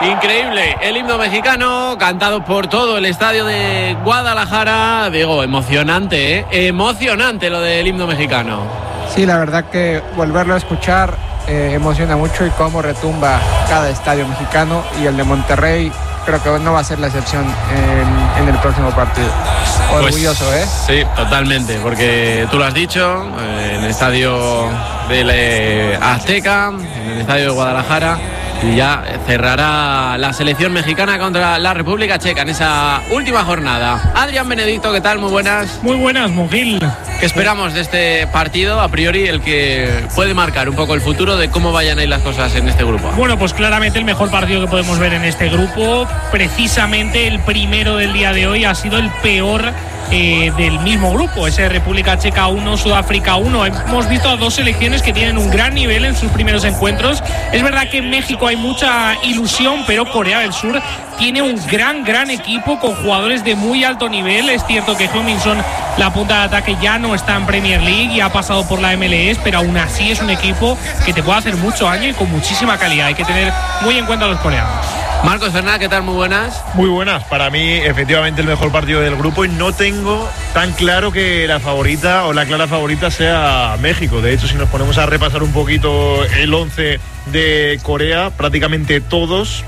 Increíble, el himno mexicano cantado por todo el estadio de Guadalajara. Digo, emocionante, emocionante lo del himno mexicano. Sí, la verdad que volverlo a escuchar emociona mucho, y cómo retumba cada estadio mexicano, y el de Monterrey creo que no va a ser la excepción en el próximo partido. Orgulloso, pues, Sí, totalmente, porque tú lo has dicho, en el estadio del Azteca, en el estadio de Guadalajara, y ya cerrará la selección mexicana contra la República Checa en esa última jornada. Adrián Benedicto, ¿qué tal? Muy buenas. Muy buenas, Mugil. ¿Qué esperamos de este partido? A priori, el que puede marcar un poco el futuro de cómo vayan a ir las cosas en este grupo. Bueno, pues claramente el mejor partido que podemos ver en este grupo. Precisamente el primero del día de hoy ha sido el peor del mismo grupo, ese República Checa 1, Sudáfrica 1. Hemos visto a dos selecciones que tienen un gran nivel en sus primeros encuentros. Es verdad que en México hay mucha ilusión, pero Corea del Sur tiene un gran equipo con jugadores de muy alto nivel. Es cierto que Heung-min Son, la punta de ataque, ya no está en Premier League y ha pasado por la MLS, pero aún así es un equipo que te puede hacer mucho daño y con muchísima calidad. Hay que tener muy en cuenta a los coreanos. Marcos Fernández, ¿qué tal? Muy buenas. Muy buenas. Para mí, efectivamente, el mejor partido del grupo, y no tengo tan claro que la favorita o la clara favorita sea México. De hecho, si nos ponemos a repasar un poquito el 11 de Corea, prácticamente todos,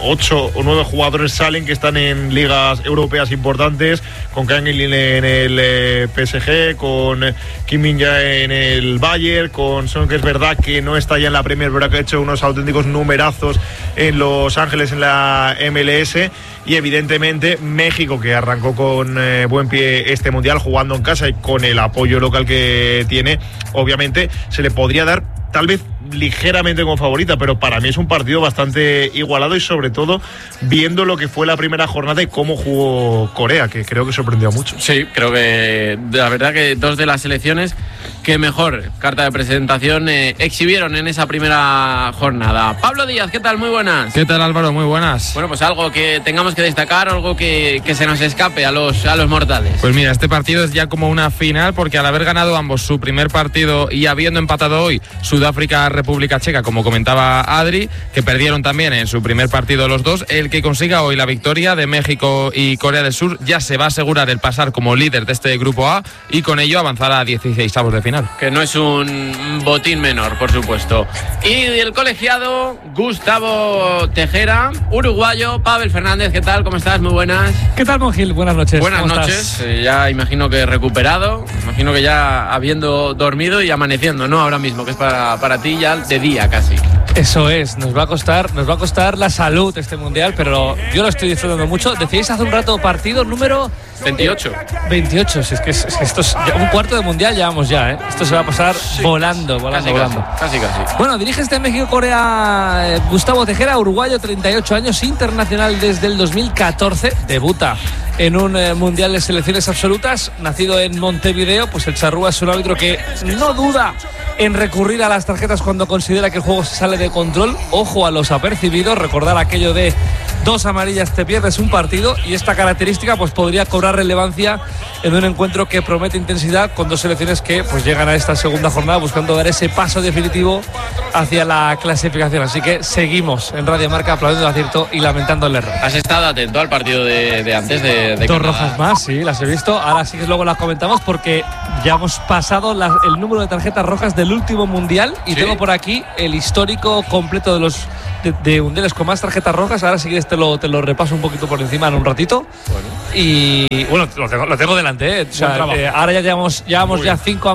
8 o 9 jugadores salen que están en ligas europeas importantes, con Kang In-lee en el PSG, con Kim Min-jae en el Bayern, con Son, que es verdad que no está ya en la Premier, pero que ha hecho unos auténticos numerazos en Los Ángeles en la MLS. Y evidentemente México, que arrancó con buen pie este mundial jugando en casa y con el apoyo local que tiene, obviamente se le podría dar tal vez ligeramente como favorita, pero para mí es un partido bastante igualado, y sobre todo viendo lo que fue la primera jornada y cómo jugó Corea, que creo que sorprendió a muchos. Sí, creo que la verdad que dos de las selecciones que mejor carta de presentación exhibieron en esa primera jornada. Pablo Díaz, ¿qué tal? Muy buenas. ¿Qué tal, Álvaro? Muy buenas. Bueno, pues algo que tengamos que destacar, algo que se nos escape a los mortales. Pues mira, este partido es ya como una final, porque al haber ganado ambos su primer partido y habiendo empatado hoy Sudáfrica, República Checa, como comentaba Adri, que perdieron también en su primer partido los dos, el que consiga hoy la victoria de México y Corea del Sur ya se va a asegurar el pasar como líder de este grupo A, y con ello avanzar a 16avos de final. Que no es un botín menor, por supuesto. Y el colegiado Gustavo Tejera, uruguayo. Pavel Fernández, ¿qué tal? ¿Cómo estás? Muy buenas. ¿Qué tal, Mongil? Buenas noches. Buenas noches. Ya imagino que recuperado, imagino que ya habiendo dormido y amaneciendo, ¿no? Ahora mismo, que es para ti ya de día casi. Eso es, nos va a costar la salud este mundial, pero yo lo estoy disfrutando mucho. Decíais hace un rato partido número 28. 28, si es que esto es un cuarto de mundial, llevamos ya, ¿eh? Esto se va a pasar volando. Casi. Bueno, dirige este México-Corea Gustavo Tejera, uruguayo, 38 años, internacional desde el 2014, debuta en un mundial de selecciones absolutas, nacido en Montevideo. Pues el charrúa es un árbitro que no duda en recurrir a las tarjetas cuando considera que el juego se sale de control. Ojo a los apercibidos, recordar aquello de 2 amarillas te pierdes un partido, y esta característica pues podría cobrar relevancia en un encuentro que promete intensidad, con dos selecciones que pues llegan a esta segunda jornada buscando dar ese paso definitivo hacia la clasificación. Así que seguimos en Radio Marca aplaudiendo el acierto y lamentando el error. ¿Has estado atento al partido de antes de 2 rojas más, sí, las he visto. Ahora sí que luego las comentamos, porque ya hemos pasado el número de tarjetas rojas del último mundial, y ¿sí? Tengo por aquí el histórico completo de los de mundiales con más tarjetas rojas. Ahora si quieres te lo repaso un poquito por encima en un ratito. Bueno. Y bueno, lo tengo delante, ¿eh? O sea, ahora ya llevamos ya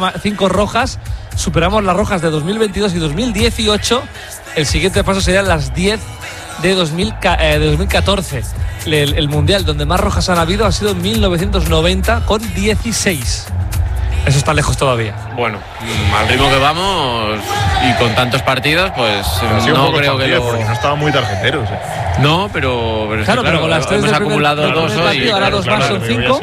5 rojas. Superamos las rojas de 2022 y 2018. El siguiente paso serían las 10 de 2014. El mundial donde más rojas han habido ha sido en 1990 con 16. Eso está lejos todavía. Bueno, al ritmo que vamos y con tantos partidos, pues no creo que porque no estaban muy tarjeteros. No, pero claro, pero con las 3 hemos acumulado 2 hoy. Ahora 2 más son 5.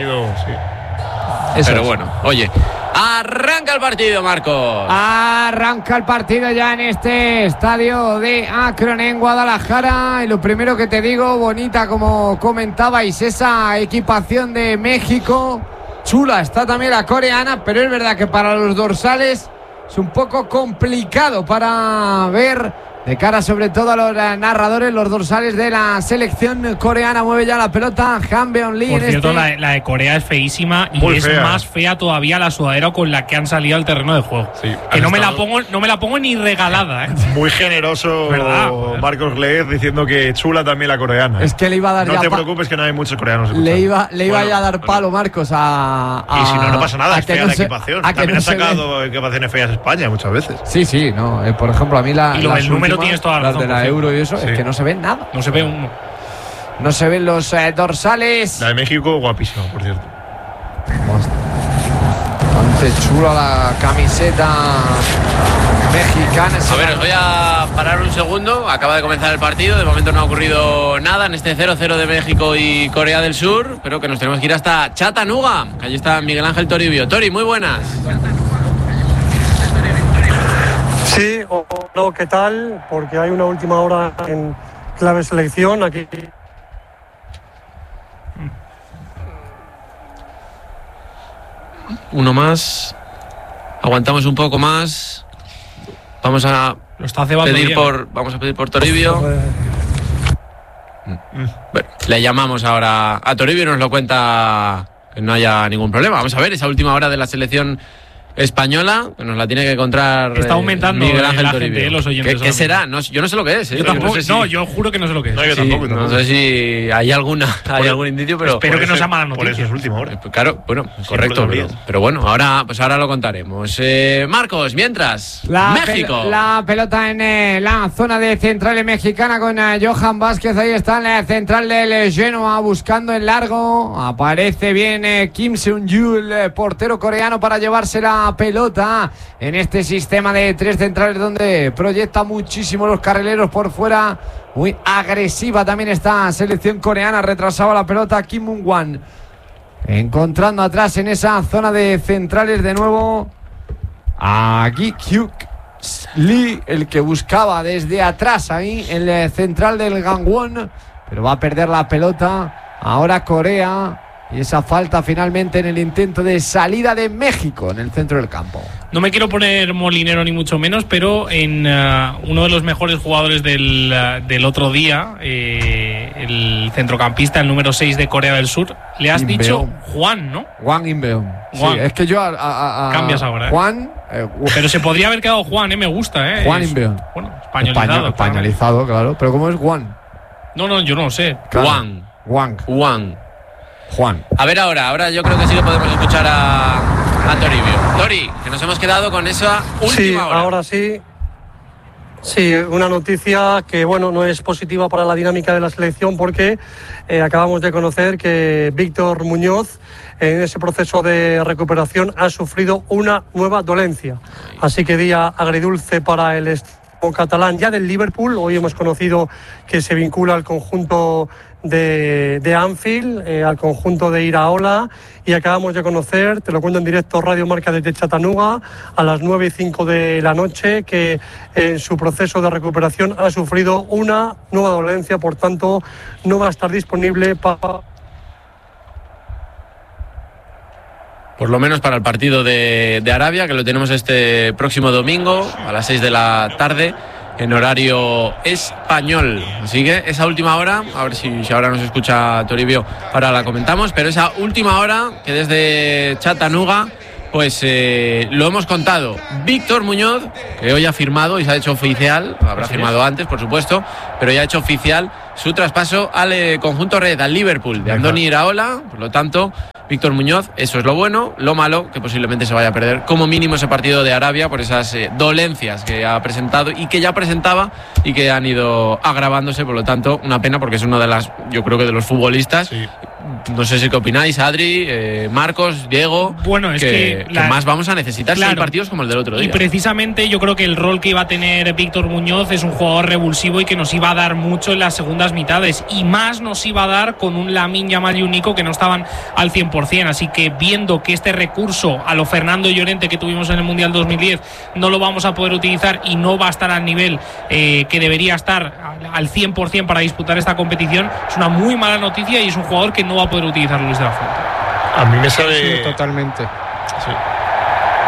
Pero bueno, oye, arranca el partido, Marcos. Arranca el partido ya en este estadio de Akron en Guadalajara. Y lo primero que te digo, bonita como comentabais, esa equipación de México. Chula está también la coreana, pero es verdad que para los dorsales es un poco complicado para ver de cara sobre todo a los narradores, los dorsales de la selección coreana. Mueve ya la pelota Han Beon-lee. Por cierto, la de Corea es feísima y muy es fea. más fea todavía la sudadera con la que han salido al terreno de juego. Sí, que no me la pongo ni regalada, ¿eh? Muy generoso ¿Verdad? Marcos Glez diciendo que chula también la coreana. Es que le iba a dar no ya te preocupes que no hay muchos coreanos le escuchando. iba ya a dar palo, Marcos, a Y si no pasa nada, es que fea no la se- equipación. a que También no ha se ve. sacado equipaciones feas España muchas veces. Sí, no. Por ejemplo, a mí la. Y lo las del número últimas, tienes toda la las razón, de la por Euro y eso, Sí. es que no se ven nada. No se ve uno. No se ven los dorsales. La de México, guapísima, por cierto. Bastante chula la camiseta mexicana. A ver, os voy a parar un segundo. Acaba de comenzar el partido. De momento no ha ocurrido nada en este 0-0 de México y Corea del Sur. Pero que nos tenemos que ir hasta Chattanooga. Allí está Miguel Ángel Toribio. Tori, muy buenas. Sí, hola, ¿qué tal? Porque hay una última hora en clave selección aquí. Uno más. Aguantamos un poco más. Vamos a Lo está cebando bien. vamos a pedir por Toribio. Bueno, le llamamos ahora a Toribio y nos lo cuenta, que no haya ningún problema. Vamos a ver esa última hora de la selección española, que nos la tiene que encontrar Está aumentando Miguel Ángel la Toribio. gente, los oyentes ¿Qué ahora será? No, yo no sé lo que es. Yo tampoco. No sé si- Yo juro que no sé lo que es. No, yo sí, tampoco. no sé si hay algún indicio, pero Espero que no sea mala Por eso noticia. es última hora. claro, bueno, correcto, lo pero bueno, ahora lo contaremos. Marcos, mientras México. La pelota en la zona de central mexicana con Johan Vázquez. Ahí está en la central del Genoa buscando el largo. Aparece bien Kim Seung-ju, el portero coreano, para llevarse la pelota en este sistema de tres centrales donde proyecta muchísimo los carrileros por fuera. Muy agresiva también esta selección coreana. Retrasaba la pelota Kim Moon-wan, encontrando atrás en esa zona de centrales de nuevo a Gi-hyuk Lee, el que buscaba desde atrás ahí en el central del Gangwon, pero va a perder la pelota ahora Corea. Y esa falta finalmente en el intento de salida de México en el centro del campo. No me quiero poner molinero ni mucho menos, pero en uno de los mejores jugadores del otro día, el centrocampista, el número 6 de Corea del Sur, le has Inbeom. dicho Juan, ¿no? Juan Inbeom. Sí, Juan. es que yo Cambias ahora, ¿eh? Juan Pero se podría haber quedado Juan, me gusta, ¿eh? Juan Es- Inbeom. Bueno, españolizado. españolizado, claro. Pero ¿cómo es Juan? No, yo no lo sé. Claro. Juan. Juan. A ver ahora yo creo que sí que podemos escuchar a Toribio. Tori, que nos hemos quedado con esa última Sí, hora. ahora sí. Sí, una noticia que bueno, no es positiva para la dinámica de la selección porque acabamos de conocer que Víctor Muñoz en ese proceso de recuperación ha sufrido una nueva dolencia. Así que día agridulce para el equipo catalán ya del Liverpool. Hoy hemos conocido que se vincula al conjunto de Anfield, al conjunto de Iraola, y acabamos de conocer, te lo cuento en directo, Radio Marca desde Chattanooga, a las 9:05 de la noche, que en su proceso de recuperación ha sufrido una nueva dolencia, por tanto no va a estar disponible para... Por lo menos para el partido de Arabia, que lo tenemos este próximo domingo a las 6 de la tarde en horario español. Así que esa última hora, a ver si ahora nos escucha Toribio, ahora la comentamos, pero esa última hora que desde Chattanooga, pues lo hemos contado. Víctor Muñoz, que hoy ha firmado y se ha hecho oficial, habrá firmado antes, por supuesto, pero ya ha hecho oficial su traspaso al conjunto red, al Liverpool, de Andoni Iraola. Por lo tanto, Víctor Muñoz, eso es lo bueno. Lo malo, que posiblemente se vaya a perder como mínimo ese partido de Arabia por esas dolencias que ha presentado y que ya presentaba y que han ido agravándose. Por lo tanto, una pena, porque es uno de las, yo creo que de los futbolistas. Sí. No sé si qué opináis, Adri, Marcos, Diego. Bueno, es que más vamos a necesitar si hay partidos como el del otro día. Y precisamente yo creo que el rol que iba a tener Víctor Muñoz es un jugador revulsivo y que nos iba a dar mucho en las segundas mitades, y más nos iba a dar con un Lamine Yamal y un Nico que no estaban al 100%. Así que viendo que este recurso a lo Fernando Llorente que tuvimos en el Mundial 2010 no lo vamos a poder utilizar y no va a estar al nivel que debería estar al 100% para disputar esta competición, es una muy mala noticia y es un jugador que no va a poder utilizar Luis de la Fuente. A mí me sabe... Sí, totalmente. Sí.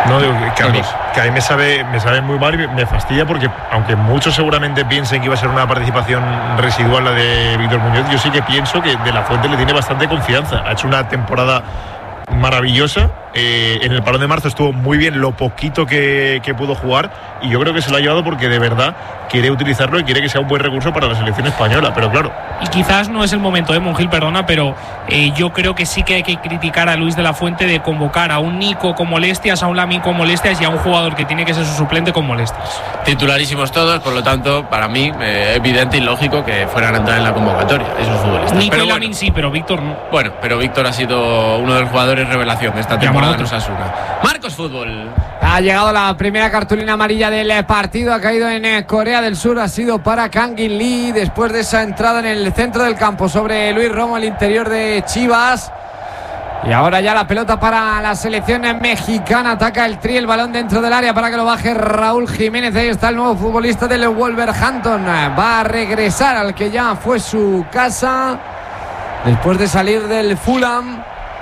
No, digo que a mí me sabe muy mal y me fastidia porque, aunque muchos seguramente piensen que iba a ser una participación residual la de Víctor Muñoz, yo sí que pienso que De La Fuente le tiene bastante confianza. Ha hecho una temporada maravillosa. En el parón de marzo estuvo muy bien lo poquito que pudo jugar, y yo creo que se lo ha llevado porque de verdad quiere utilizarlo y quiere que sea un buen recurso para la selección española. Pero claro, y quizás no es el momento de Monjil, perdona, pero yo creo que sí que hay que criticar a Luis de la Fuente de convocar a un Nico con molestias, a un Lamine con molestias y a un jugador que tiene que ser su suplente con molestias. Titularísimos todos, por lo tanto, para mí, evidente y lógico que fueran a entrar en la convocatoria esos futbolistas. Nico y Lamine sí, pero Víctor no. Bueno, pero Víctor ha sido uno de los jugadores revelación de esta temporada en Osasuna. Marcos Fútbol. Ha llegado la primera cartulina amarilla del partido, ha caído en Corea del Sur, ha sido para Kang In Lee después de esa entrada en el centro del campo sobre Luis Romo, el interior de Chivas. Y ahora ya la pelota para la selección mexicana, ataca el Tri, el balón dentro del área para que lo baje Raúl Jiménez. Ahí está el nuevo futbolista del Wolverhampton, va a regresar al que ya fue su casa después de salir del Fulham.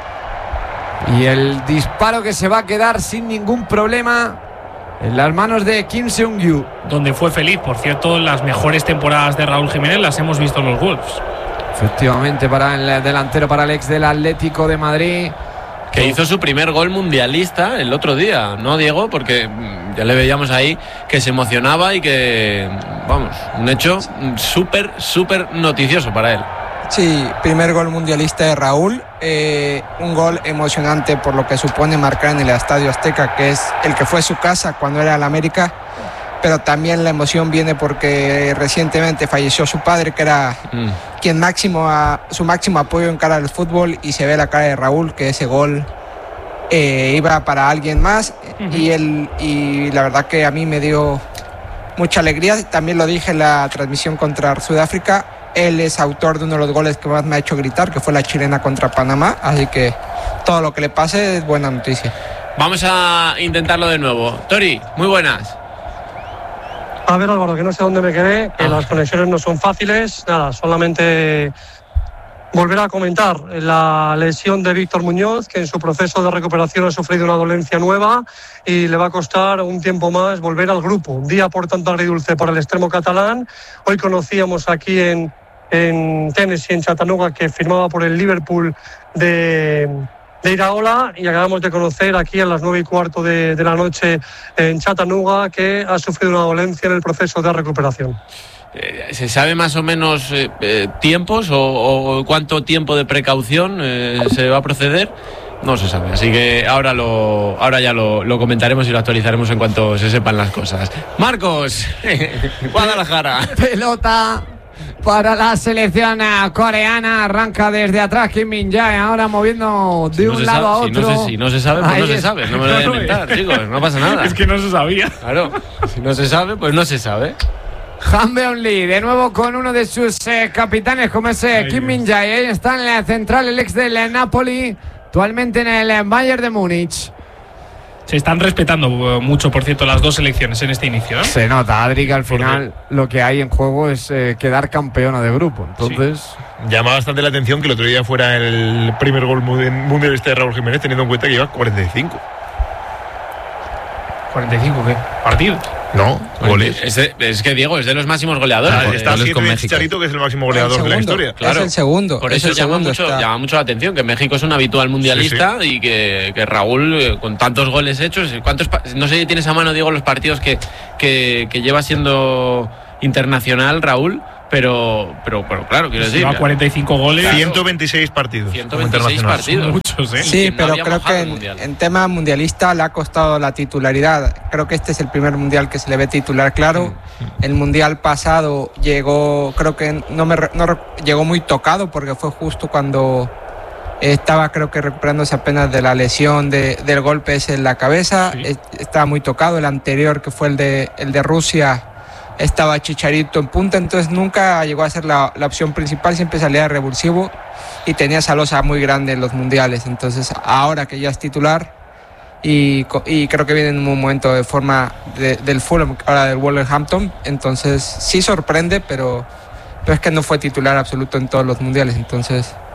Y el disparo que se va a quedar sin ningún problema en las manos de Kim Seung-yu, donde fue feliz. Por cierto, las mejores temporadas de Raúl Jiménez las hemos visto en los Wolves. Efectivamente, para el delantero, para el ex del Atlético de Madrid, que hizo su primer gol mundialista el otro día, ¿no, Diego? Porque ya le veíamos ahí que se emocionaba y que, vamos, un hecho súper noticioso para él. Sí, primer gol mundialista de Raúl, un gol emocionante por lo que supone marcar en el Estadio Azteca, que es el que fue su casa cuando era el América, pero también la emoción viene porque recientemente falleció su padre, que era su máximo apoyo en cara al fútbol, y se ve la cara de Raúl que ese gol iba para alguien más, y la verdad que a mí me dio mucha alegría. También lo dije en la transmisión contra Sudáfrica. Él es autor de uno de los goles que más me ha hecho gritar, que fue la chilena contra Panamá. Así que todo lo que le pase es buena noticia. Vamos a intentarlo de nuevo. Tori, muy buenas. A ver, Álvaro, que no sé dónde me quedé, que las conexiones no son fáciles. Nada, solamente volver a comentar la lesión de Víctor Muñoz, que en su proceso de recuperación ha sufrido una dolencia nueva y le va a costar un tiempo más volver al grupo. Un día, por tanto, agridulce para el extremo catalán. Hoy conocíamos aquí en Tennessee, en Chattanooga, que firmaba por el Liverpool de Iraola, y acabamos de conocer aquí a las 9:15 de la noche en Chattanooga que ha sufrido una dolencia en el proceso de recuperación. ¿Se sabe más o menos tiempos o cuánto tiempo de precaución se va a proceder? No se sabe, así que ahora ya lo comentaremos y lo actualizaremos en cuanto se sepan las cosas. Marcos, Guadalajara. Pelota para la selección coreana, arranca desde atrás Kim Min-jae, ahora moviendo de un lado a otro. Si no se sabe, pues no se sabe, no me lo voy a inventar, chicos, no pasa nada. Es que no se sabía. Claro, si no se sabe, pues no se sabe. Han Beon-lee, de nuevo con uno de sus capitanes, como es Kim Min-jae. Ahí está en la central el ex del Napoli, actualmente en el Bayern de Múnich. Se están respetando mucho, por cierto, las dos selecciones en este inicio, ¿no? Se nota, Adri, que al final lo que hay en juego es quedar campeona de grupo. Entonces, sí. Llama bastante la atención que el otro día fuera el primer gol mundialista de Raúl Jiménez, teniendo en cuenta que lleva 45. ¿45 qué? ¿Partidos? No, goles. Es que Diego es de los máximos goleadores. Está así con Chicharito, que es el máximo goleador de la historia. Claro. Es el segundo. Por eso llama mucho la atención que México es un habitual mundialista, sí. Y que Raúl, con tantos goles hechos, no sé si tienes a mano, Diego, los partidos que lleva siendo internacional Raúl. Pero claro, quiero decir. Lleva 45 goles. 126 partidos. 126 partidos. Muchos, ¿eh? Sí, pero creo que en tema mundialista le ha costado la titularidad. Creo que este es el primer mundial que se le ve titular claro. El mundial pasado llegó, creo que llegó muy tocado porque fue justo cuando estaba, creo que recuperándose apenas de la lesión del golpe ese en la cabeza. Sí. Estaba muy tocado. El anterior, que fue el de Rusia, estaba Chicharito en punta, entonces nunca llegó a ser la opción principal, siempre salía revulsivo y tenía esa losa muy grande en los mundiales. Entonces ahora que ya es titular y creo que viene en un momento de forma del Fulham, ahora del Wolverhampton, entonces sí sorprende, pero es que no fue titular absoluto en todos los mundiales, entonces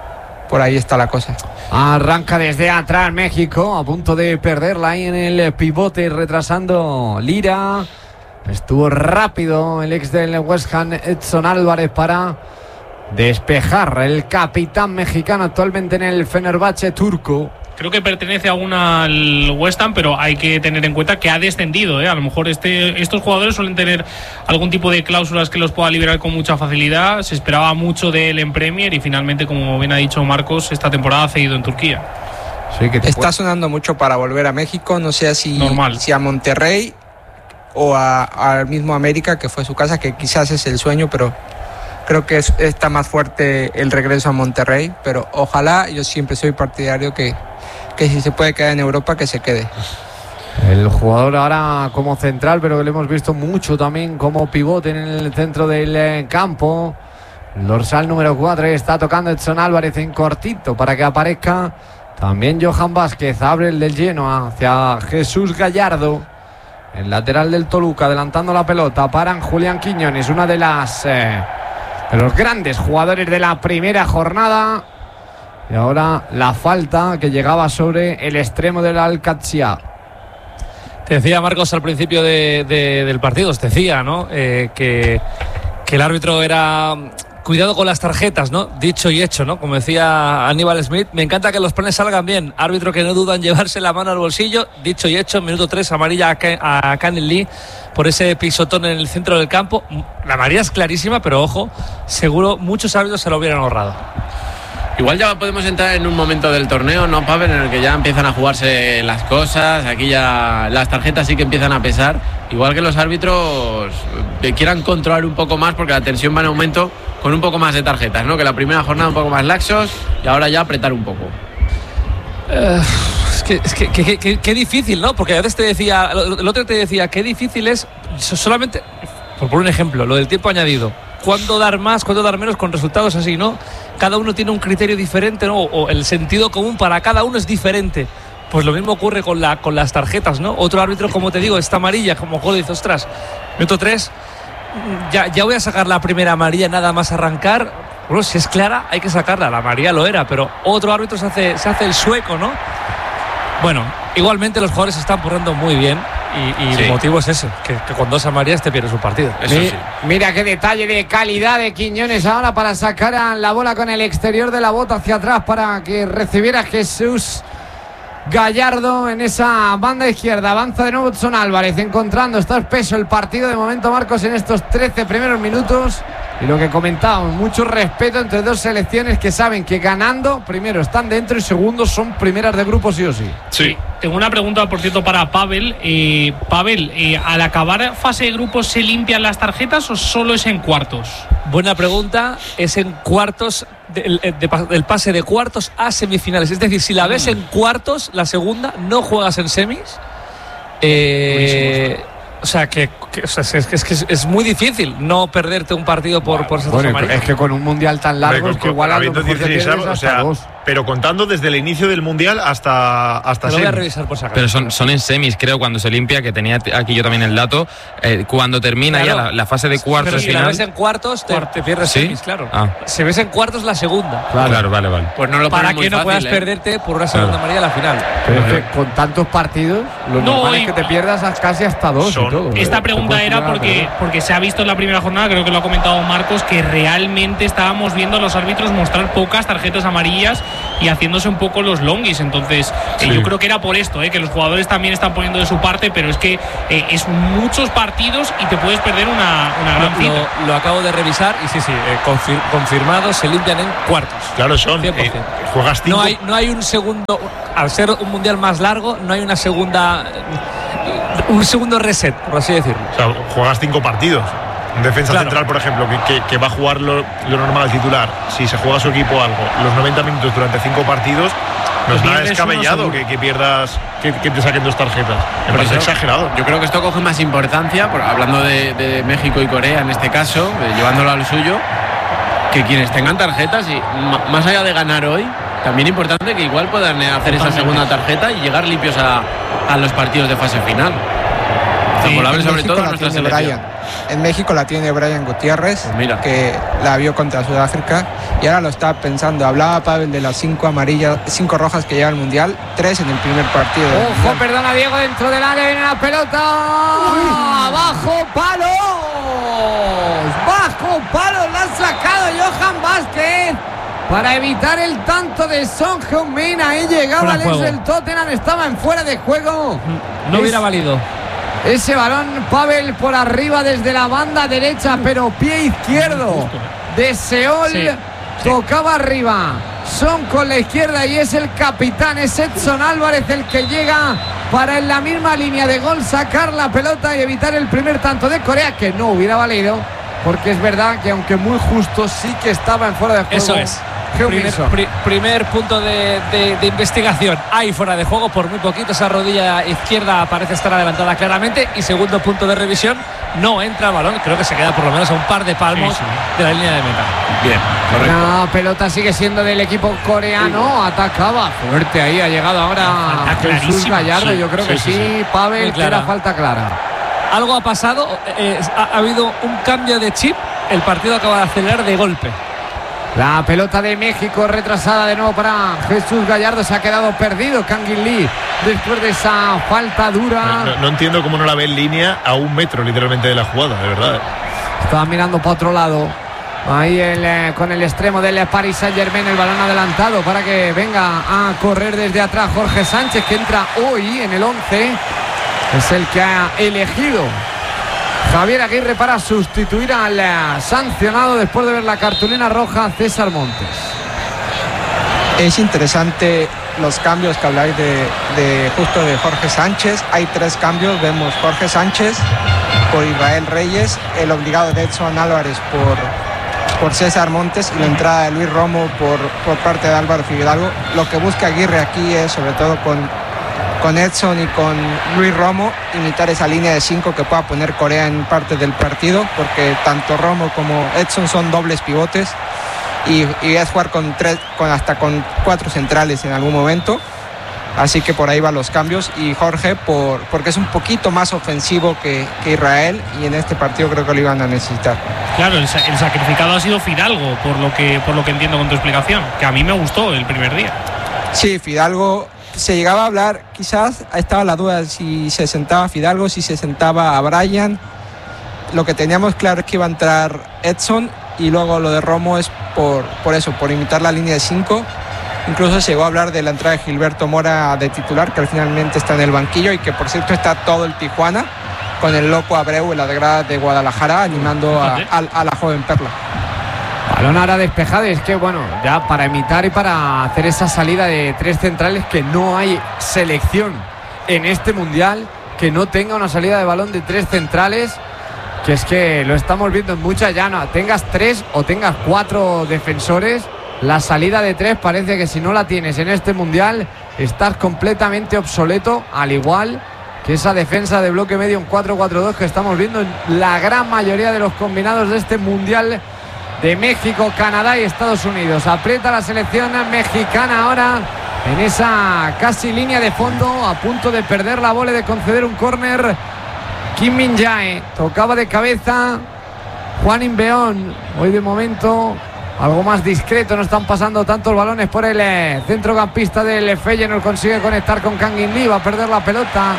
por ahí está la cosa. Arranca desde atrás México, a punto de perderla ahí en el pivote, retrasando Lira. Estuvo rápido el ex del West Ham, Edson Álvarez, para despejar. El capitán mexicano actualmente en el Fenerbahce turco. Creo que pertenece aún al West Ham, pero hay que tener en cuenta que ha descendido, ¿eh? A lo mejor estos jugadores suelen tener algún tipo de cláusulas que los pueda liberar con mucha facilidad. Se esperaba mucho de él en Premier y finalmente, como bien ha dicho Marcos, esta temporada ha cedido en Turquía. Sí, que está sonando mucho para volver a México, no sé si a Monterrey o al mismo América, que fue su casa, que quizás es el sueño, pero creo que está más fuerte el regreso a Monterrey. Pero ojalá, yo siempre soy partidario que si se puede quedar en Europa, que se quede. El jugador ahora como central, pero que lo hemos visto mucho también como pivote en el centro del campo. El dorsal número 4 está tocando Edson Álvarez en cortito para que aparezca también Johan Vázquez. Abre el del Genoa hacia Jesús Gallardo, el lateral del Toluca, adelantando la pelota. Paran Julián Quiñones, una de los grandes jugadores de la primera jornada. Y ahora la falta que llegaba sobre el extremo del Al-Qadsiya. Te decía Marcos al principio del partido, te decía, ¿no? Que el árbitro era... Cuidado con las tarjetas, ¿no? Dicho y hecho, ¿no? Como decía Aníbal Smith, me encanta que los planes salgan bien. Árbitro que no duda en llevarse la mano al bolsillo. Dicho y hecho, minuto 3, amarilla a Canel Lee por ese pisotón en el centro del campo. La amarilla es clarísima, pero ojo, seguro muchos árbitros se lo hubieran ahorrado. Igual ya podemos entrar en un momento del torneo, ¿no, Pavel? En el que ya empiezan a jugarse las cosas, aquí ya las tarjetas sí que empiezan a pesar. Igual que los árbitros quieran controlar un poco más, porque la tensión va en aumento con un poco más de tarjetas, ¿no? Que la primera jornada un poco más laxos y ahora ya apretar un poco. Es que qué difícil, ¿no? Porque a veces te decía, el otro te decía, qué difícil es solamente, por un ejemplo, lo del tiempo añadido. ¿Cuándo dar más, cuándo dar menos con resultados así, no? Cada uno tiene un criterio diferente, ¿no? O el sentido común para cada uno es diferente. Pues lo mismo ocurre con las tarjetas, ¿no? Otro árbitro, como te digo, esta amarilla, como Joder dice, ostras, minuto 3, ya voy a sacar la primera amarilla nada más arrancar. Bueno, si es clara, hay que sacarla, la amarilla lo era, pero otro árbitro se hace el sueco, ¿no? Bueno, igualmente los jugadores se están porrando muy bien. Y sí, el motivo es ese, que con 2 amarillas te pierdes un partido. Eso sí. Mira qué detalle de calidad de Quiñones ahora para sacar a la bola con el exterior de la bota hacia atrás para que recibiera Jesús Gallardo en esa banda izquierda. Avanza de nuevo Edson Álvarez, encontrando, está espeso el partido de momento, Marcos, en estos 13 primeros minutos. Y lo que comentábamos, mucho respeto entre dos selecciones que saben que ganando, primero están dentro y segundo son primeras de grupo sí o sí. Sí. Tengo una pregunta, por cierto, para Pavel. Pavel, ¿al acabar fase de grupos se limpian las tarjetas o solo es en cuartos? Buena pregunta. Es en cuartos, del pase de cuartos a semifinales. Es decir, si la ves en cuartos, la segunda, no juegas en semis. O sea, es muy difícil no perderte un partido por esas dos amarillas. Es que con un mundial tan largo, es que igual a lo mejor te pierdes hasta 2. Pero contando desde el inicio del mundial hasta lo voy a revisar por si acaso. Pero son en semis, creo, cuando se limpia, que tenía aquí yo también el dato. Cuando termina ya la fase de cuartos. Pero si final, la ves en cuartos, te pierdes semis, claro. Si ves en cuartos, la segunda. Claro, vale. Pues no lo para que no fácil, puedas perderte por una segunda amarilla a la final. Pero es que con tantos partidos, lo normal es que te pierdas casi hasta 2 y todo. Esta pregunta era porque se ha visto en la primera jornada, creo que lo ha comentado Marcos, que realmente estábamos viendo a los árbitros mostrar pocas tarjetas amarillas y haciéndose un poco los longis. Entonces yo creo que era por esto, que los jugadores también están poniendo de su parte, pero es que es muchos partidos y te puedes perder una gran cita. Lo acabo de revisar y sí, confirmado, se limpian en cuartos. Claro, son 100%. Juegas 5. No hay un segundo, al ser un mundial más largo, no hay un segundo reset, por así decirlo. O sea, juegas 5 partidos. Un defensa central, por ejemplo, que va a jugar lo normal al titular. Si se juega su equipo algo, los 90 minutos durante 5 partidos, no es nada descabellado que pierdas, que te saquen 2 tarjetas. Me parece exagerado. Yo creo que esto coge más importancia, hablando de México y Corea en este caso, llevándolo al suyo, que quienes tengan tarjetas, y más allá de ganar hoy, también importante que igual puedan hacer esa segunda tarjeta y llegar limpios a los partidos de fase final. memorable sobre todo en nuestra selección. En México la tiene Brian Gutiérrez, pues que la vio contra Sudáfrica y ahora lo está pensando. Hablaba Pavel de las 5 rojas que lleva al Mundial, 3 en el primer partido. Ojo, perdona Diego, dentro del área viene la pelota. ¡Bajo palos! ¡Bajo palos! La ha sacado Johan Vázquez para evitar el tanto de Son Heung-min. Ahí llegaba el ex del Tottenham, estaba en fuera de juego. No hubiera valido. Ese balón, Pavel, por arriba desde la banda derecha, pero pie izquierdo de Seol, tocaba arriba. Son con la izquierda y es el capitán, es Edson Álvarez el que llega para en la misma línea de gol sacar la pelota y evitar el primer tanto de Corea, que no hubiera valido, porque es verdad que aunque muy justo sí que estaba en fuera de juego. Eso es. Primer punto de investigación. Hay fuera de juego por muy poquito. Esa rodilla izquierda parece estar adelantada claramente. Y segundo punto de revisión, no entra el balón. Creo que se queda por lo menos a un par de palmos de la línea de meta. Bien, correcto. La pelota sigue siendo del equipo coreano. Atacaba fuerte ahí. Ha llegado ahora Jesús Gallardo. Yo creo que sí. Pavel, que era falta clara. Algo ha pasado. Ha habido un cambio de chip. El partido acaba de acelerar de golpe. La pelota de México retrasada de nuevo para Jesús Gallardo. Se ha quedado perdido Kang In Lee después de esa falta dura. No entiendo cómo no la ve en línea a 1 metro literalmente de la jugada, de verdad. Estaba mirando para otro lado. Ahí con el extremo del Paris Saint-Germain, el balón adelantado para que venga a correr desde atrás Jorge Sánchez, que entra hoy en el 11. Es el que ha elegido Javier Aguirre para sustituir al sancionado después de ver la cartulina roja, César Montes. Es interesante los cambios que habláis de justo de Jorge Sánchez. Hay 3 cambios. Vemos Jorge Sánchez por Israel Reyes, el obligado de Edson Álvarez por César Montes y la entrada de Luis Romo por parte de Álvaro Fidalgo. Lo que busca Aguirre aquí es, sobre todo con Edson y con Luis Romo, imitar esa línea de 5 que pueda poner Corea en parte del partido, porque tanto Romo como Edson son dobles pivotes y es jugar hasta con 4 centrales en algún momento. Así que por ahí van los cambios. Y Jorge porque es un poquito más ofensivo que Israel, y en este partido creo que lo iban a necesitar. Claro, el sacrificado ha sido Fidalgo, por lo que entiendo con tu explicación, que a mí me gustó el primer día. Sí, Fidalgo. Se llegaba a hablar, quizás estaba la duda si se sentaba Fidalgo, si se sentaba a Brian. Lo que teníamos claro es que iba a entrar Edson, y luego lo de Romo es por imitar la línea de 5. Incluso se llegó a hablar de la entrada de Gilberto Mora de titular, que finalmente está en el banquillo, y que por cierto está todo el Tijuana con el loco Abreu en la grada de Guadalajara animando a la joven Perla. Balón ahora despejado, y es que bueno, ya para imitar y para hacer esa salida de 3 centrales, que no hay selección en este mundial que no tenga una salida de balón de 3 centrales, que es que lo estamos viendo en muchas, ya no tengas 3 o tengas 4 defensores, la salida de 3 parece que si no la tienes en este mundial estás completamente obsoleto, al igual que esa defensa de bloque medio en 4-4-2 que estamos viendo en la gran mayoría de los combinados de este mundial de México, Canadá y Estados Unidos. Aprieta la selección mexicana ahora en esa casi línea de fondo, a punto de perder la bola, de conceder un córner. Kim Min-jae tocaba de cabeza. Juan Inbeón, hoy de momento algo más discreto, no están pasando tantos balones por el centrocampista del Feyenoord, consigue conectar con Kang In Lee, va a perder la pelota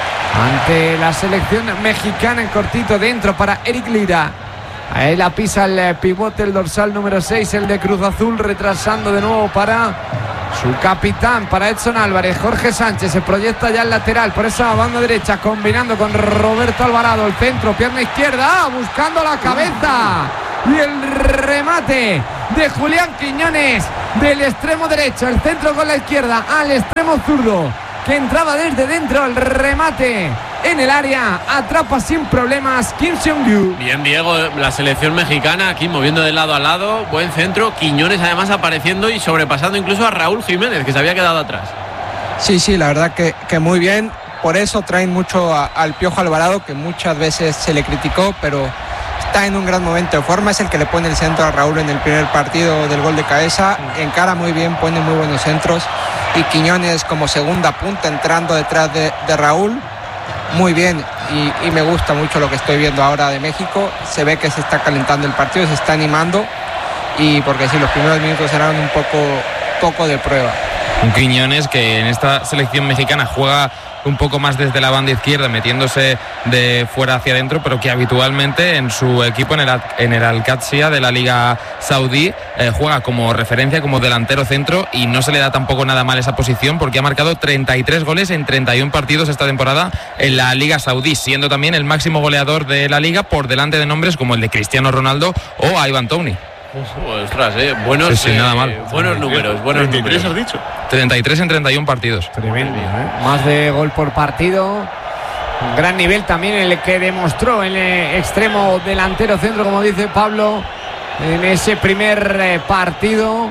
ante la selección mexicana en cortito dentro para Eric Lira. Ahí la pisa el pivote, el dorsal número 6, el de Cruz Azul, retrasando de nuevo para su capitán, para Edson Álvarez. Jorge Sánchez se proyecta ya el lateral por esa banda derecha, combinando con Roberto Alvarado. El centro, pierna izquierda, buscando la cabeza, y el remate de Julián Quiñones del extremo derecho, el centro con la izquierda al extremo zurdo, que entraba desde dentro. El remate en el área, atrapa sin problemas Kim Seung-yu. Bien, Diego, la selección mexicana aquí moviendo de lado a lado, buen centro, Quiñones además apareciendo y sobrepasando incluso a Raúl Jiménez, que se había quedado atrás. Sí, la verdad que muy bien. Por eso traen mucho al Piojo Alvarado, que muchas veces se le criticó, pero está en un gran momento de forma. Es el que le pone el centro a Raúl en el primer partido del gol de cabeza, encara muy bien, pone muy buenos centros, y Quiñones como segunda punta entrando detrás de Raúl, muy bien. y me gusta mucho lo que estoy viendo ahora de México. Se ve que se está calentando el partido, se está animando, y porque sí, los primeros minutos eran un poco de prueba. Un Quiñones que en esta selección mexicana juega un poco más desde la banda izquierda, metiéndose de fuera hacia adentro, pero que habitualmente en su equipo, en el Al-Qadsiya de la Liga Saudí, juega como referencia, como delantero centro, y no se le da tampoco nada mal esa posición, porque ha marcado 33 goles en 31 partidos esta temporada en la Liga Saudí, siendo también el máximo goleador de la Liga, por delante de nombres como el de Cristiano Ronaldo o a Ivan Toney. Ostras, buenos, sí, nada mal. Buenos números. 33 has dicho. 33 en 31 partidos. Tremendo, Más de gol por partido. Un gran nivel también el que demostró el extremo delantero centro, como dice Pablo, en ese primer partido.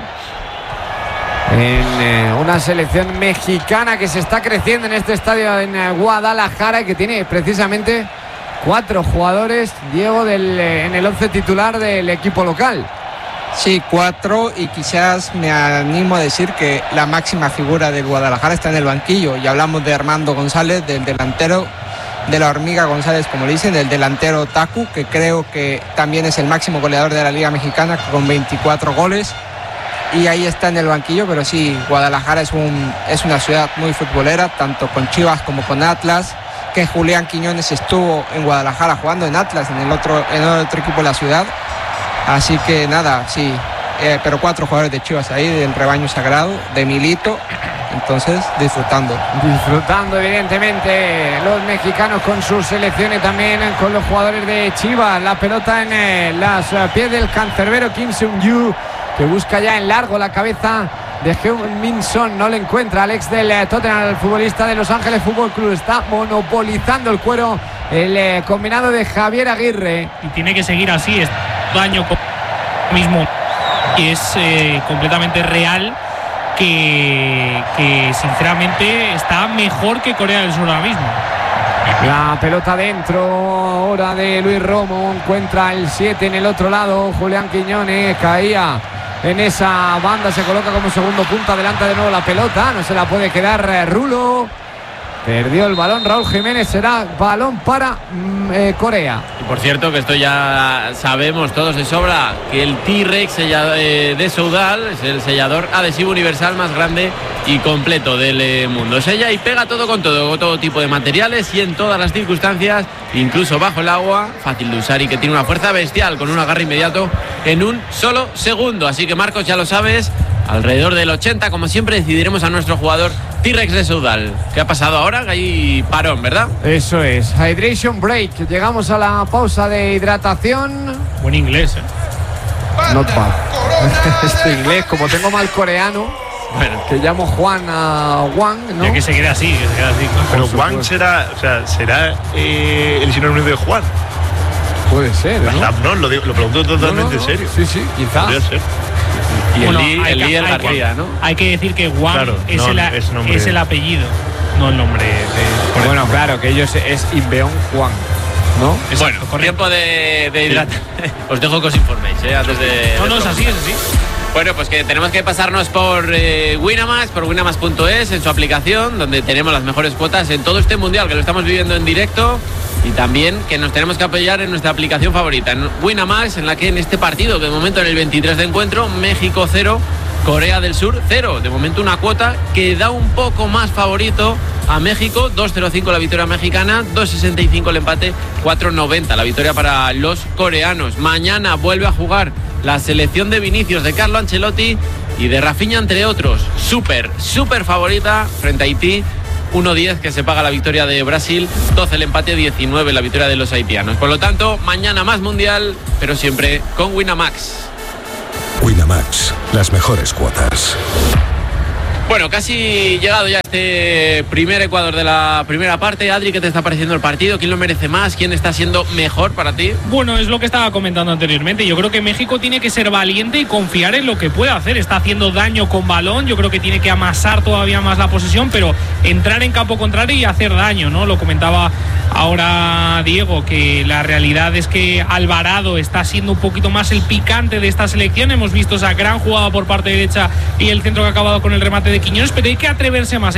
En una selección mexicana que se está creciendo en este estadio en Guadalajara, y que tiene precisamente 4 jugadores, Diego, en el 11 titular del equipo local. Sí, 4, y quizás me animo a decir que la máxima figura del Guadalajara está en el banquillo. Y hablamos de Armando González, del delantero de la Hormiga González, como le dicen, del delantero Taku, que creo que también es el máximo goleador de la Liga Mexicana con 24 goles. Y ahí está en el banquillo, pero sí, Guadalajara es una ciudad muy futbolera, tanto con Chivas como con Atlas, que Julián Quiñones estuvo en Guadalajara jugando en Atlas, en el otro equipo de la ciudad. Así que nada, sí, pero 4 jugadores de Chivas ahí, del rebaño sagrado, de Milito. Entonces, disfrutando evidentemente los mexicanos con sus selecciones, también con los jugadores de Chivas. La pelota en los pies del cancerbero Kim Seung-yu, que busca ya en largo la cabeza de Heung-min Son. No le encuentra al ex del Tottenham, el futbolista de Los Ángeles Fútbol Club. Está monopolizando el cuero el combinado de Javier Aguirre. Y tiene que seguir así, es daño mismo, y es completamente real que sinceramente está mejor que Corea del Sur ahora mismo. La pelota dentro ahora de Luis Romo, encuentra el 7 en el otro lado. Julián Quiñones caía en esa banda, se coloca como segundo punta, adelanta de nuevo la pelota, no se la puede quedar Rulo. Perdió el balón Raúl Jiménez, será balón para Corea. Y por cierto, que esto ya sabemos todos de sobra, que el T-Rex de Soudal es el sellador adhesivo universal más grande y completo del mundo. Sella y pega todo con todo tipo de materiales y en todas las circunstancias, incluso bajo el agua, fácil de usar y que tiene una fuerza bestial, con un agarre inmediato en un solo segundo. Así que, Marcos, ya lo sabes, alrededor del 80, como siempre, decidiremos a nuestro jugador T-Rex de Soudal. ¿Qué ha pasado ahora? Que hay parón, ¿verdad? Eso es, hydration break. Llegamos a la pausa de hidratación. Buen inglés, Not bad. Este inglés, como tengo mal coreano, bueno, que llamo Juan a Wang, ¿no? Ya que se quede así, Pero Wang será el sinónimo de Juan. Puede ser, ¿no? No, lo pregunto totalmente en serio. Sí, quizás. Podría ser. Y el líder García, ¿no? Hay que decir que Wang, claro, es el apellido, no el nombre. Bueno, claro, que ellos es Inbeon Juan, ¿no? Bueno, tiempo de hidratar. Os dejo que os informéis, antes de... No, es así. Bueno, pues que tenemos que pasarnos por Winamax, por winamax.es, en su aplicación, donde tenemos las mejores cuotas en todo este mundial, que lo estamos viviendo en directo, y también que nos tenemos que apoyar en nuestra aplicación favorita, en Winamax, en la que en este partido, que de momento en el 23 de encuentro, México 0, Corea del Sur 0. De momento una cuota que da un poco más favorito a México, 2.05 la victoria mexicana, 2.65 el empate, 4.90 la victoria para los coreanos. Mañana vuelve a jugar la selección de Vinicius, de Carlo Ancelotti y de Rafinha, entre otros. Súper favorita frente a Haití. 1.10 que se paga la victoria de Brasil, 12 el empate, 19 la victoria de los haitianos. Por lo tanto, mañana más mundial, pero siempre con Winamax. Winamax, las mejores cuotas. Bueno, casi llegado ya este primer Ecuador de la primera parte. Adri, ¿qué te está pareciendo el partido? ¿Quién lo merece más? ¿Quién está siendo mejor para ti? Bueno, es lo que estaba comentando anteriormente. Yo creo que México tiene que ser valiente y confiar en lo que puede hacer. Está haciendo daño con balón. Yo creo que tiene que amasar todavía más la posesión, pero entrar en campo contrario y hacer daño, ¿no? Lo comentaba ahora Diego, que la realidad es que Alvarado está siendo un poquito más el picante de esta selección. Hemos visto esa gran jugada por parte derecha y el centro que ha acabado con el remate de Quiñones, pero hay que atreverse más, hay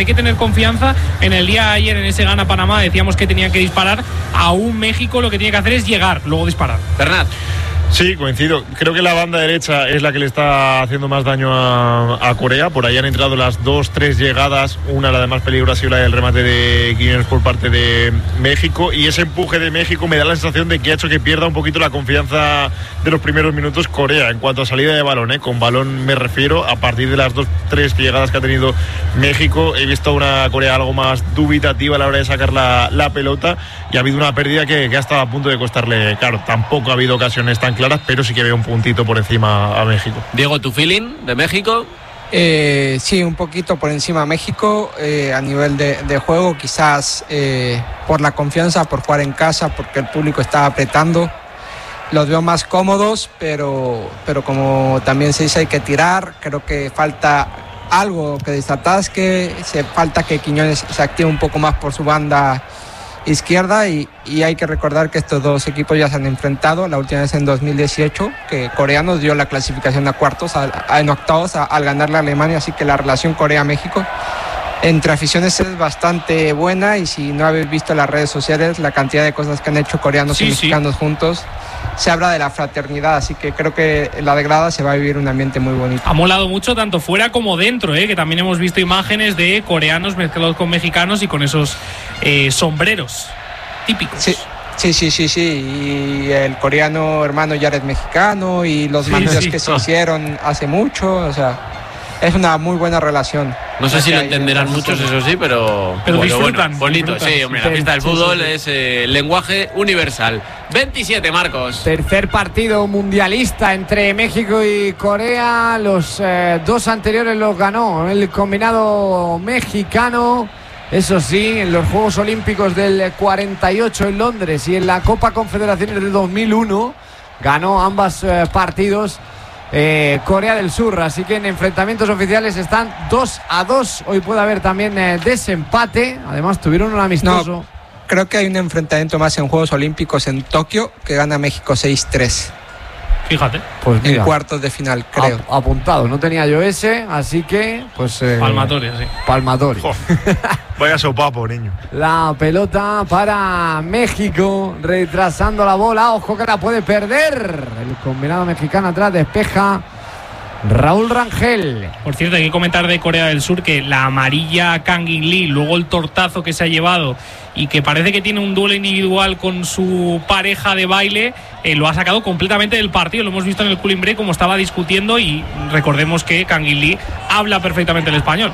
hay que tener confianza. En el día de ayer, en ese Ghana-Panamá, decíamos que tenían que disparar. Aún México lo que tiene que hacer es llegar, luego disparar. Bernat. Sí, coincido. Creo que la banda derecha es la que le está haciendo más daño a Corea. Por ahí han entrado las 2-3 llegadas. Una, la de más peligro, ha sido la del remate de Quiñones por parte de México. Y ese empuje de México me da la sensación de que ha hecho que pierda un poquito la confianza de los primeros minutos Corea. En cuanto a salida de balón, con balón me refiero. A partir de las 2-3 llegadas que ha tenido México, he visto una Corea algo más dubitativa a la hora de sacar la pelota. Y ha habido una pérdida que ha estado a punto de costarle. Claro, tampoco ha habido ocasiones tan claras, pero sí que veo un puntito por encima a México. Diego, ¿tu feeling de México? Sí, un poquito por encima a México a nivel de juego, quizás por la confianza, por jugar en casa, porque el público está apretando. Los veo más cómodos, pero como también se dice, hay que tirar. Creo que falta algo que desatasque, falta que Quiñones se active un poco más por su banda izquierda y hay que recordar que estos dos equipos ya se han enfrentado, la última vez en 2018, que Corea nos dio la clasificación a cuartos, en octavos al ganarle a Alemania, así que la relación Corea-México entre aficiones es bastante buena, y si no habéis visto las redes sociales, la cantidad de cosas que han hecho coreanos y mexicanos juntos, se habla de la fraternidad, así que creo que en la grada se va a vivir un ambiente muy bonito. Ha molado mucho tanto fuera como dentro, que también hemos visto imágenes de coreanos mezclados con mexicanos y con esos sombreros típicos. Sí, y el coreano hermano ya es mexicano, y los mandos que se hicieron hace mucho, o sea, es una muy buena relación. No sé si lo entenderán muchos, eso sí, pero disfrutan. Bueno, bonito, sí, hombre, la pista del fútbol es lenguaje universal. 27, Marcos. Tercer partido mundialista entre México y Corea. Los dos anteriores los ganó el combinado mexicano. Eso sí, en los Juegos Olímpicos del 48 en Londres y en la Copa Confederaciones del 2001 ganó ambos partidos Corea del Sur, así que en enfrentamientos oficiales están 2-2. Hoy puede haber también desempate. Además tuvieron un amistoso. No, creo que hay un enfrentamiento más en Juegos Olímpicos en Tokio, que gana México 6-3. Fíjate, pues mira, en cuartos de final, creo. Apuntado, no tenía yo ese, así que pues palmatoria, sí. Palmatoria. Vaya sopapo, niño. La pelota para México, retrasando la bola. Ojo que la puede perder. El combinado mexicano atrás despeja Raúl Rangel. Por cierto, hay que comentar de Corea del Sur que la amarilla Kang In Lee, luego el tortazo que se ha llevado y que parece que tiene un duelo individual con su pareja de baile, lo ha sacado completamente del partido. Lo hemos visto en el cooling break como estaba discutiendo, y recordemos que Kang In Lee habla perfectamente el español.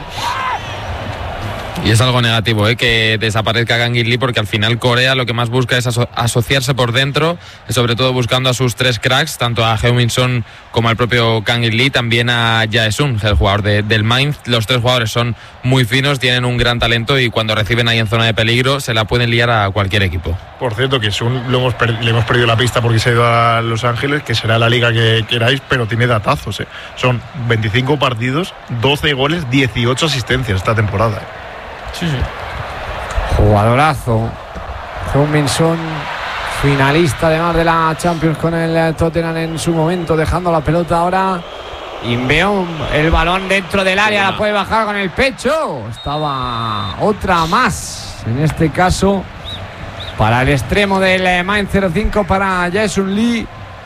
Y es algo negativo, que desaparezca Kang In Lee, porque al final Corea lo que más busca es asociarse por dentro, sobre todo buscando a sus tres cracks, tanto a Heung-min Son como al propio Kang In Lee, también a Jae-sung, el jugador del Mainz. Los tres jugadores son muy finos, tienen un gran talento, y cuando reciben ahí en zona de peligro se la pueden liar a cualquier equipo. Por cierto, que Son le hemos perdido la pista porque se ha ido a Los Ángeles, que será la liga que queráis, pero tiene datazos. Son 25 partidos, 12 goles, 18 asistencias esta temporada. Sí. Jugadorazo. Heung-min Son, finalista además de la Champions con el Tottenham en su momento, dejando la pelota ahora. Inbeom, el balón dentro del área, la puede bajar con el pecho. Estaba otra más, en este caso para el extremo del Mainz 05, para Jae-sung Lee.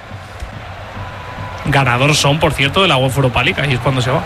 Ganador Son, por cierto, de la UEFA Europa League, ahí es cuando se va.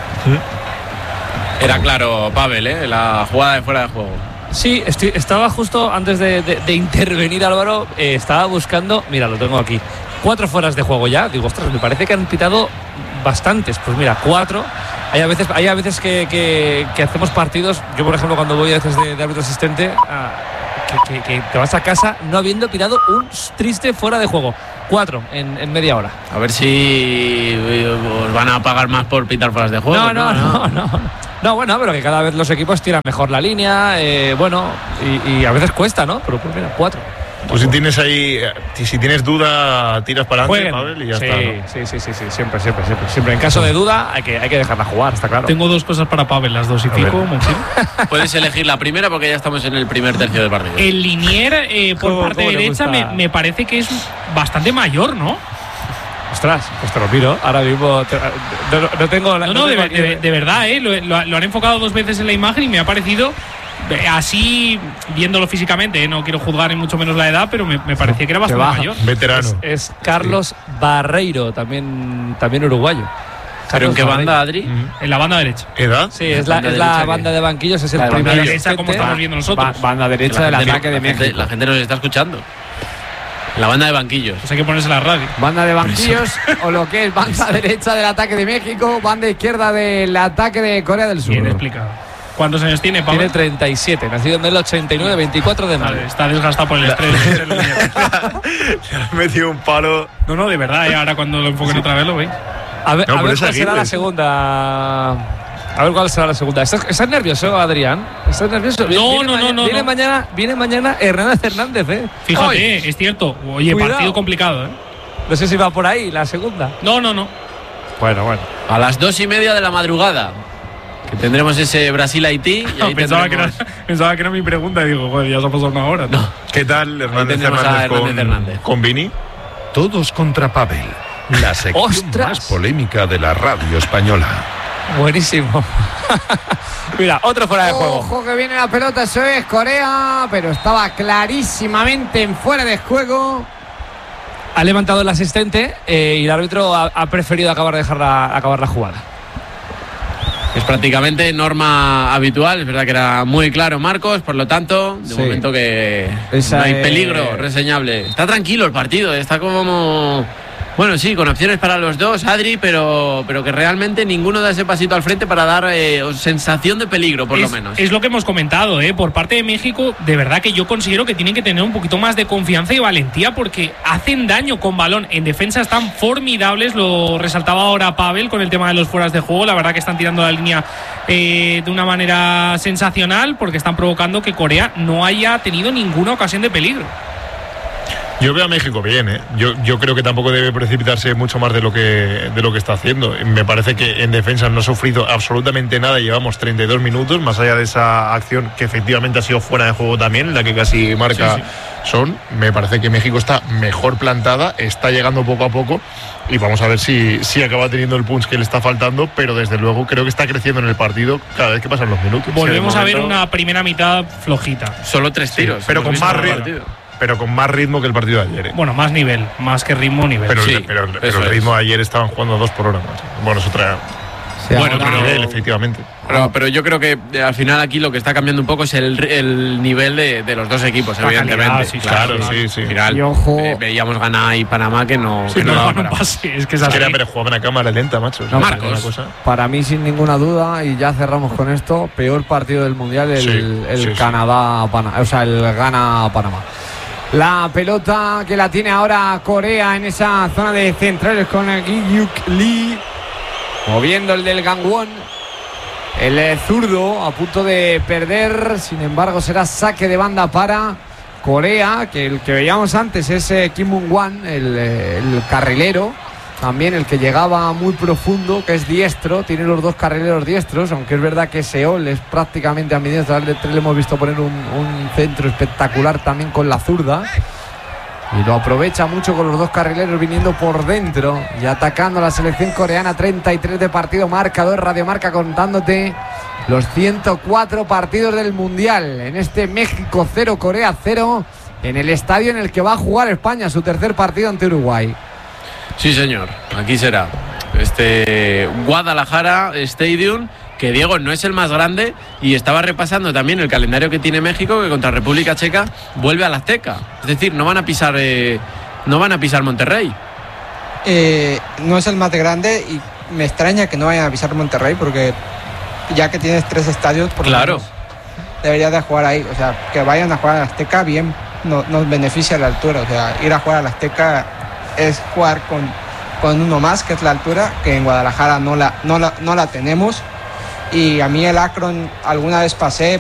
Era claro, Pavel, la jugada de fuera de juego. Sí, estaba justo antes de intervenir, Álvaro, estaba buscando, mira, lo tengo aquí, 4 fueras de juego ya. Digo, ostras, me parece que han pitado bastantes. Pues mira, 4. Hay a veces que hacemos partidos, yo por ejemplo cuando voy a veces de árbitro asistente, que te vas a casa no habiendo pitado un triste fuera de juego. 4 en media hora. A ver si os van a pagar más por pitar fueras de juego. No, bueno, pero que cada vez los equipos tiran mejor la línea, y a veces cuesta, ¿no? Pero pues mira, 4. Pues si tienes ahí, si tienes duda, tiras para adelante, Pavel, y ya está, ¿no? Sí, siempre. En caso de duda hay que dejarla jugar, está claro. Tengo 2 cosas para Pavel, las 2 y pico. Puedes elegir la primera porque ya estamos en el primer tercio del partido. El Linier por parte derecha me parece que es bastante mayor, ¿no? Ostras, pues te lo miro. Ahora mismo no tengo. No, de verdad, lo han enfocado 2 veces en la imagen y me ha parecido así, viéndolo físicamente. No quiero juzgar ni mucho menos la edad, pero me parecía que era bastante mayor. Veterano. Es Carlos Barreiro, también uruguayo. ¿Pero en qué banda, Adri? En la banda derecha. ¿Edad? Sí, es la banda de banquillos, es el primer banda derecha, como estamos viendo nosotros. Banda derecha del ataque de México. La gente nos está escuchando. La banda de banquillos. Pues hay que ponerse la radio. Banda de banquillos o lo que es banda derecha del ataque de México, banda izquierda del ataque de Corea del Sur. Bien explicado. ¿Cuántos años tiene, Pablo? Tiene 37, nacido en el 89, 24 de mayo. Está desgastado por el estrés. Le has metido un palo. No, de verdad, ahora cuando lo enfoquen otra vez lo veis. A ver cuál será la segunda. A ver cuál será la segunda. ¿Estás nervioso, Adrián? ¿Estás nervioso? No. Viene mañana Hernández Hernández, Fíjate, Hoy. es cierto. Oye, cuidado. Partido complicado, No sé si va por ahí la segunda. No. Bueno. A las 2:30 de la madrugada. Que tendremos ese Brasil-Haití. Y ahí pensaba que era mi pregunta y digo, joder, ya se ha pasado una hora. No. ¿Qué tal Hernández Hernández con Vini? Todos contra Pavel. La sección más polémica de la radio española. Buenísimo. Mira, otro fuera de juego. Ojo que viene la pelota, eso es Corea, pero estaba clarísimamente en fuera de juego. Ha levantado el asistente y el árbitro ha preferido acabar la jugada. Es prácticamente norma habitual. Es verdad que era muy claro Marcos, por lo tanto, de momento que no hay peligro reseñable. Está tranquilo el partido, está como... Bueno, sí, con opciones para los dos, Adri, pero que realmente ninguno da ese pasito al frente para dar sensación de peligro, por lo menos. Es lo que hemos comentado, por parte de México, de verdad que yo considero que tienen que tener un poquito más de confianza y valentía porque hacen daño con balón. En defensa están formidables, lo resaltaba ahora Pavel con el tema de los fueras de juego. La verdad que están tirando la línea de una manera sensacional porque están provocando que Corea no haya tenido ninguna ocasión de peligro. Yo veo a México bien, Yo creo que tampoco debe precipitarse mucho más de lo que está haciendo. Me parece que en defensa no ha sufrido absolutamente nada. Llevamos 32 minutos, más allá de esa acción que efectivamente ha sido fuera de juego también, la que casi marca Son. Me parece que México está mejor plantada, está llegando poco a poco y vamos a ver si acaba teniendo el punch que le está faltando, pero desde luego creo que está creciendo en el partido cada vez que pasan los minutos. Volvemos a ver una primera mitad flojita. Solo 3 tiros. Pero con más ritmo que el partido de ayer. Bueno, más nivel, más que ritmo, nivel. Pero el ritmo de ayer estaban jugando a 2 por hora más. Bueno, es otra. Bueno, pero nivel, efectivamente. Pero yo creo que al final aquí lo que está cambiando un poco es el nivel de los dos equipos, evidentemente. Claro. Al final, veíamos Ghana y Panamá que no daban para pase. Es que es así. Pero jugaban a cámara lenta, macho. Marcos. Para mí, sin ninguna duda, y ya cerramos con esto, peor partido del Mundial, el Canadá-Panamá. O sea, el Ghana-Panamá. La pelota que la tiene ahora Corea en esa zona de centrales con Gi-Yuk Lee. Moviendo el del Gangwon. El zurdo a punto de perder. Sin embargo, será saque de banda para Corea. Que el que veíamos antes es Kim Moon-wan, el carrilero. También el que llegaba muy profundo, que es diestro. Tiene los 2 carrileros diestros. Aunque es verdad que Seol es prácticamente ambidiestro. Al de 3 le hemos visto poner un centro espectacular también con la zurda. Y lo aprovecha mucho con los 2 carrileros viniendo por dentro y atacando a la selección coreana. 33 de partido, marcador Radio Marca contándote los 104 partidos del Mundial. En este México 0, Corea 0, en el estadio en el que va a jugar España su tercer partido ante Uruguay. Sí, señor, aquí será. Guadalajara Stadium, que Diego no es el más grande, y estaba repasando también el calendario que tiene México, que contra República Checa vuelve al Azteca. Es decir, no van a pisar Monterrey. No es el más grande y me extraña que no vayan a pisar Monterrey porque ya que tienes 3 estadios, por lo menos deberías de jugar ahí. O sea, que vayan a jugar al Azteca bien nos beneficia la altura. O sea, ir a jugar al Azteca es jugar con uno más, que es la altura, que en Guadalajara no la tenemos. Y a mí el Akron alguna vez pasé,